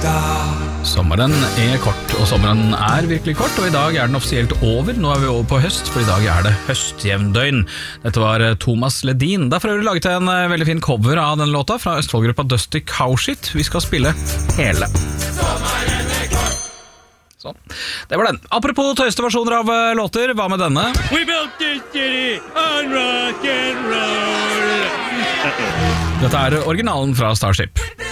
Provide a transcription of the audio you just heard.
Sommeren kort, og sommeren virkelig kort, og i dag den offisielt over. Nå vi over på høst, for i dag det høstjevndøgn. Dette var Thomas Ledin. Derfor har vi laget en veldig fin cover av den låta fra Østfoldgruppa Dusty Cowshit. Vi skal spille hele. Sånn, det var den. Apropos tøyeste versjoner av låter, hva med denne? We built this city on rock and roll. Dette originalen fra Starship.